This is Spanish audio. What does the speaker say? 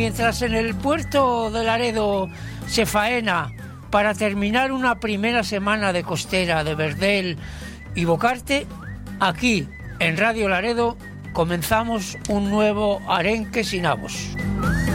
mientras en el puerto de Laredo se faena para terminar una primera semana de costera de Verdel y Bocarte, aquí en Radio Laredo comenzamos un nuevo Arenque sin avos.